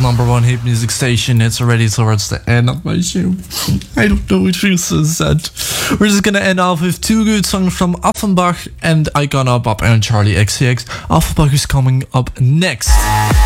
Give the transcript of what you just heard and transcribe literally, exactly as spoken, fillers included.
number one hit music station. It's already towards the end of my show. I don't know, it feels so sad. We're just gonna end off with two good songs from Offenbach and Icona Pop and Charlie X C X. Offenbach is coming up next.